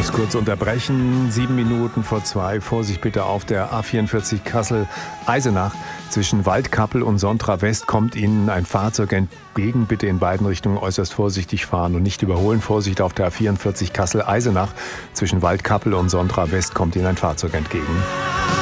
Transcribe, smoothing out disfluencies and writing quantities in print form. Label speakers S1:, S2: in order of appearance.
S1: Muss kurz unterbrechen, 7 Minuten vor 2. Vorsicht bitte auf der A44 Kassel-Eisenach. Zwischen Waldkappel und Sontra West kommt Ihnen ein Fahrzeug entgegen. Bitte in beiden Richtungen äußerst vorsichtig fahren und nicht überholen. Vorsicht auf der A44 Kassel-Eisenach. Zwischen Waldkappel und Sontra West kommt Ihnen ein Fahrzeug entgegen.